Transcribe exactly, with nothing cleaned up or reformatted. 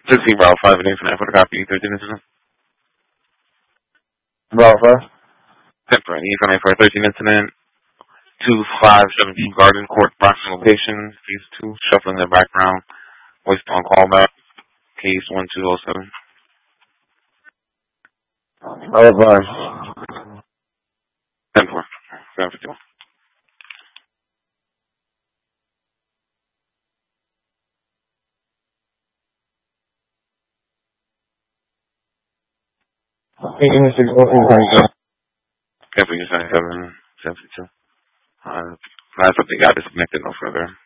sixteen Bravo five and Infinite for the copy, thirteen incident. Bravo five? ten for Infinite for thirteen incident. two five seventeen Garden Court, proximate location. Phase two, shuffling in the background. Voice on callback. Case one two oh seven. Bravo five. ten four. seven fifty-one. English six oh eight. ten for seventy-seven. seven fifty-two. Uh, last update got disconnected no further.